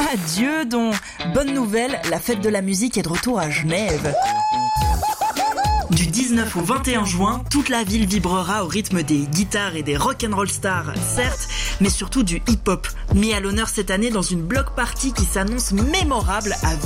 Adieu donc. Bonne nouvelle, la fête de la musique est de retour à Genève. Du 19 au 21 juin, toute la ville vibrera au rythme des guitares et des rock'n'roll stars, certes, mais surtout du hip-hop, mis à l'honneur cette année dans une block party qui s'annonce mémorable à